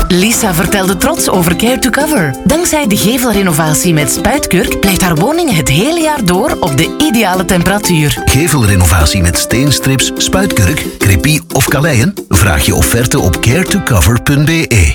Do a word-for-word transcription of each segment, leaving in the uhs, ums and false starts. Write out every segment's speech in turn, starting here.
Lisa vertelde trots over Care to Cover. Dankzij de gevelrenovatie met spuitkurk blijft haar woning het hele jaar door op de ideale temperatuur. Gevelrenovatie met steenstrips, spuitkurk, crepie of kaleien? Vraag je offerte op care to cover punt b e.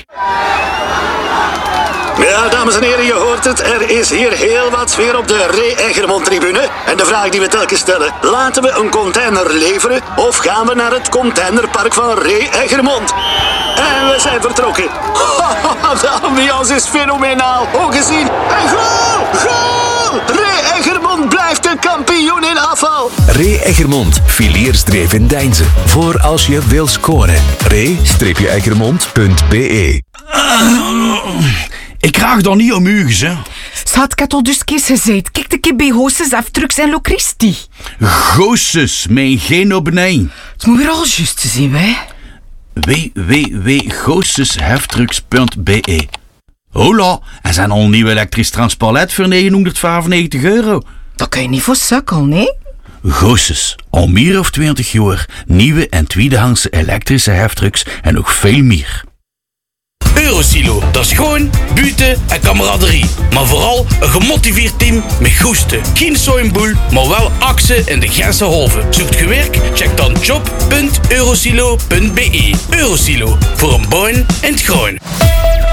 Ja, dames en heren, je hoort het. Er is hier heel wat sfeer op de Ray Eggermond-tribune. En de vraag die we telkens stellen, laten we een container leveren of gaan we naar het containerpark van Ray Eggermond? En we zijn vertrokken. De ambiance is fenomenaal. Ook gezien. En goal! Goal! Ray Eggermond blijft de kampioen in afval. Ray Eggermond, filiersdreef in Deinze. Voor als je wil scoren. ray eggermond punt b e. Ik vraag dan niet om uges, hè. Schat, ik had al dus keer gezegd. Kijk de keer bij Hoosses, Aftrucks en Locristi. Goosses, mijn geen op nee. Het moet weer al juist te zien, hè. w w w punt goosses heftrucks punt b e. Hola, er zijn al een nieuw elektrisch transpalet voor negenhonderdvijfennegentig euro. Dat kan je niet voor sukkel, nee? Goosses, al meer of twintig jaar. Nieuwe en tweedehandse elektrische heftrucks en nog veel meer. Eurosilo, dat is gewoon buiten en kameraderie. Maar vooral een gemotiveerd team met goesten. Geen soimboel, maar wel actie in de Gentse Holven. Zoekt je werk? Check dan job punt eurosilo punt b e. Eurosilo, voor een baan in het groen.